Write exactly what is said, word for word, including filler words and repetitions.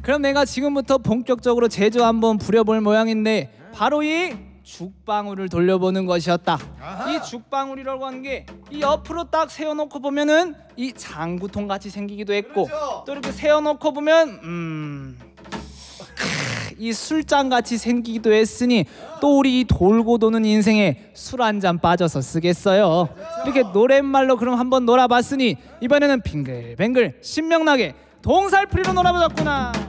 그럼 내가 지금부터 본격적으로 제조 한번 부려볼 모양인데 바로 이 죽방울을 돌려보는 것이었다. 아하. 이 죽방울이라고 하는 게 이 옆으로 딱 세워놓고 보면은 이 장구통 같이 생기기도 했고, 그렇죠. 또 이렇게 세워놓고 보면 음... 이 술잔 같이 생기기도 했으니 또 우리 이 돌고 도는 인생에 술 한 잔 빠져서 쓰겠어요. 이렇게 노랫말로 그럼 한번 놀아봤으니 이번에는 빙글빙글 신명나게 동살풀이로 놀아보자꾸나.